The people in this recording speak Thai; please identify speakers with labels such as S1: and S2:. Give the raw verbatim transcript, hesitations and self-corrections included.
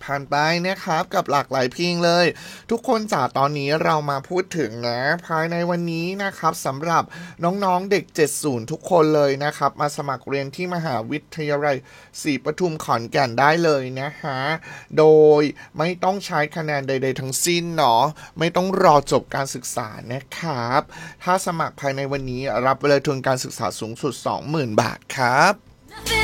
S1: ผ่านไปนะครับกับหลากหลายเพลงเลยทุกคนจ๋าตอนนี้เรามาพูดถึงนะภายในวันนี้นะครับสำหรับน้องๆเด็กเจ็ดสิบทุกคนเลยนะครับมาสมัครเรียนที่มหาวิทยาลัยศรีปทุมขอนแก่นได้เลยนะฮะโดยไม่ต้องใช้คะแนนใดๆทั้งสิ้นเนาะไม่ต้องรอจบการศึกษานะครับถ้าสมัครภายในวันนี้รับไปเลยทุนการศึกษาสูงสุด สองหมื่น บาทครับ